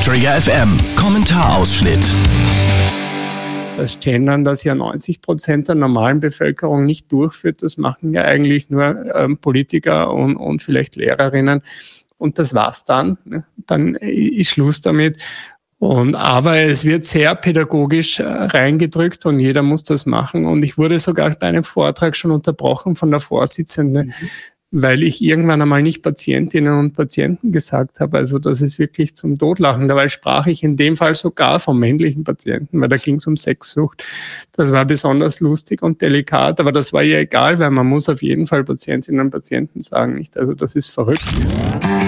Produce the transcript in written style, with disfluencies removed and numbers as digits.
Träger FM. Kommentarausschnitt. Das Gendern, das ja 90% der normalen Bevölkerung nicht durchführt, das machen ja eigentlich nur Politiker und vielleicht Lehrerinnen. Und das war's dann. Ne? Dann ist Schluss damit. Aber es wird sehr pädagogisch reingedrückt und jeder muss das machen. Und ich wurde sogar bei einem Vortrag schon unterbrochen von der Vorsitzenden, weil ich irgendwann einmal nicht Patientinnen und Patienten gesagt habe. Also das ist wirklich zum Totlachen. Dabei sprach ich in dem Fall sogar vom männlichen Patienten, weil da ging es um Sexsucht. Das war besonders lustig und delikat, aber das war ja egal, weil man muss auf jeden Fall Patientinnen und Patienten sagen. Nicht? Also das ist verrückt.